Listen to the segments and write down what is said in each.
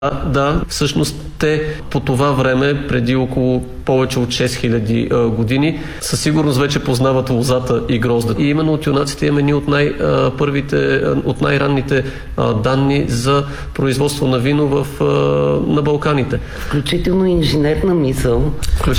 Да, всъщност те по това време, преди около повече от 6000 години, със сигурност вече познават лозата и гроздата. И именно от юнаците имаме ни от най-ранните данни за производство на вино на Балканите. Включително инженерна мисъл.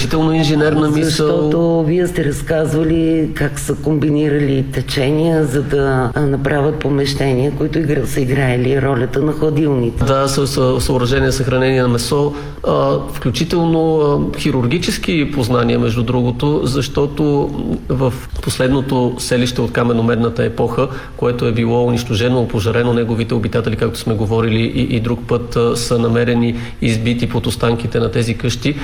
Защото вие сте разказвали как са комбинирали течения, за да направят помещения, които са играели ролята на хладилните. Да, съоръжение за съхранение на месо, включително хирургически познания, между другото, защото в последното селище от каменомедната епоха, което е било унищожено, опожарено, неговите обитатели, както сме говорили и друг път, са намерени избити под останките на тези къщи.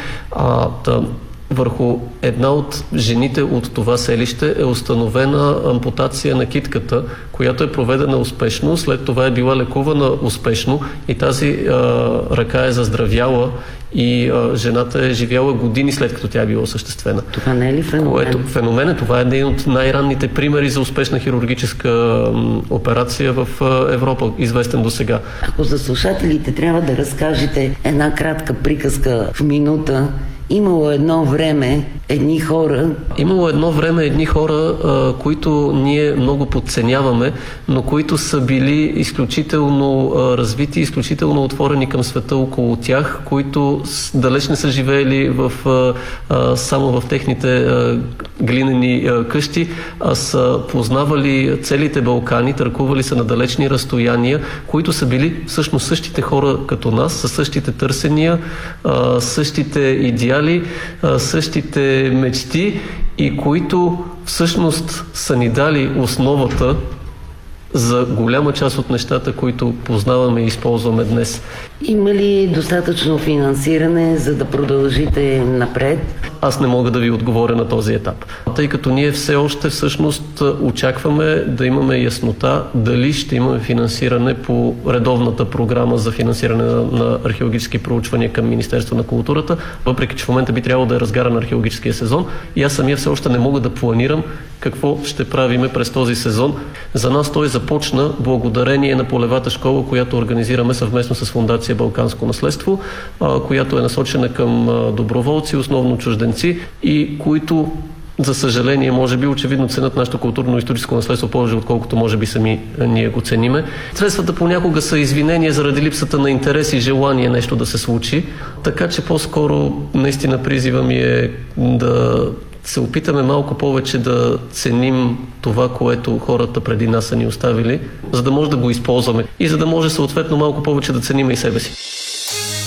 Върху една от жените от това селище е установена ампутация на китката, която е проведена успешно, след това е била лекувана успешно и тази ръка е заздравяла и жената е живяла години след като тя е била осъществена. Това не е ли феномен? Това е един от най-ранните примери за успешна хирургическа операция в Европа, известен до сега. Ако за слушателите трябва да разкажете една кратка приказка в минута, Имало едно време едни хора, които ние много подценяваме, но които са били изключително развити, изключително отворени към света около тях, които далеч не са живеели само в техните глинени къщи, а са познавали целите Балкани, търкували са на далечни разстояния, които са били всъщност същите хора като нас, със същите търсения, същите идеали, същите мечти и които всъщност са ни дали основата за голяма част от нещата, които познаваме и използваме днес. Има ли достатъчно финансиране, за да продължите напред? Аз не мога да ви отговоря на този етап, тъй като ние все още всъщност очакваме да имаме яснота дали ще имаме финансиране по редовната програма за финансиране на археологически проучвания към Министерство на културата, въпреки че в момента би трябвало да е разгара на археологическия сезон и аз самия все още не мога да планирам какво ще правиме през този сезон. За нас той започна благодарение на полевата школа, която организираме съвместно с Фондация Балканско наследство, която е насочена към доброволци, основно чужденци и които, за съжаление, може би очевидно ценят нашето културно-историческо наследство повече, отколкото може би сами ние го цениме. Средствата понякога са извинения заради липсата на интерес и желание нещо да се случи, така че по-скоро наистина призива ми е да се опитаме малко повече да ценим това, което хората преди нас са ни оставили, за да може да го използваме и за да може съответно малко повече да ценим и себе си.